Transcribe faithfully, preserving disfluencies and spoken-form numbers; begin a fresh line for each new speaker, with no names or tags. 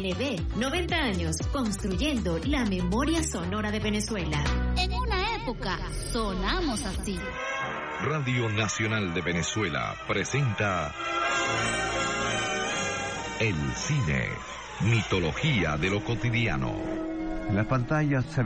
N B, noventa años construyendo la memoria sonora de Venezuela.
En una época sonamos así.
Radio Nacional de Venezuela presenta El cine, mitología de lo cotidiano.
En la pantalla se